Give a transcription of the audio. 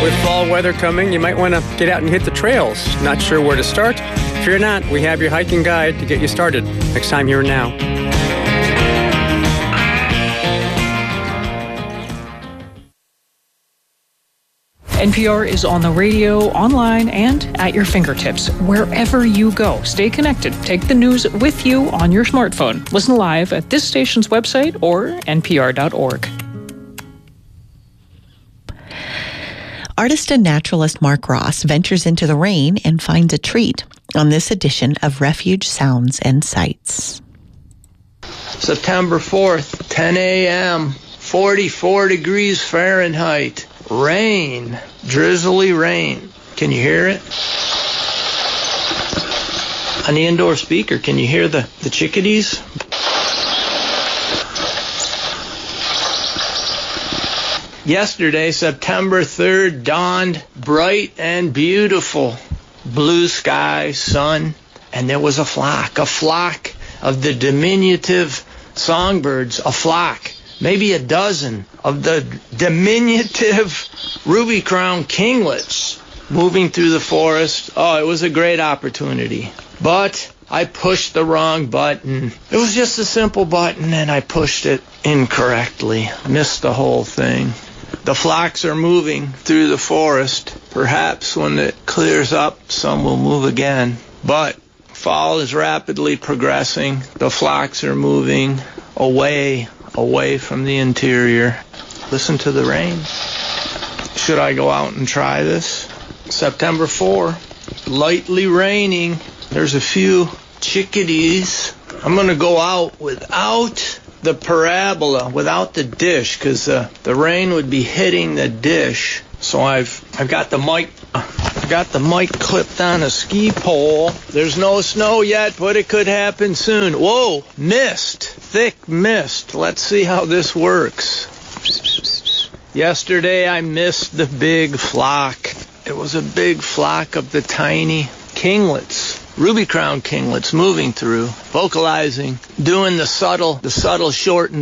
With fall weather coming, you might want to get out and hit the trails. Not sure where to start? Fear not, we have your hiking guide to get you started. Next time Here and Now. NPR is on the radio, online, and at your fingertips, wherever you go. Stay connected. Take the news with you on your smartphone. Listen live at this station's website or npr.org. Artist and naturalist Mark Ross ventures into the rain and finds a treat on this edition of Refuge Sounds and Sights. September 4th, 10 a.m., 44 degrees Fahrenheit. Rain, drizzly rain. Can you hear it? On the indoor speaker, can you hear the chickadees? Yesterday, September 3rd, dawned bright and beautiful. Blue sky, sun, and there was a flock of the diminutive songbirds, a flock, maybe a dozen of the diminutive ruby-crowned kinglets moving through the forest. Oh, it was a great opportunity. But I pushed the wrong button. It was just a simple button, and I pushed it incorrectly. Missed the whole thing. The flocks are moving through the forest. Perhaps when it clears up, some will move again. But fall is rapidly progressing. The flocks are moving away from the interior. Listen to the rain. Should I go out and try this? September 4, lightly raining. There's a few chickadees. I'm going to go out without the parabola, without the dish, because the rain would be hitting the dish. So I've got the mic. I've got the mic clipped on a ski pole. There's no snow yet, but it could happen soon. Whoa, mist, thick mist. Let's see how this works. Yesterday I missed the big flock. It was a big flock of the tiny kinglets, ruby-crowned kinglets moving through, vocalizing, doing the subtle shortened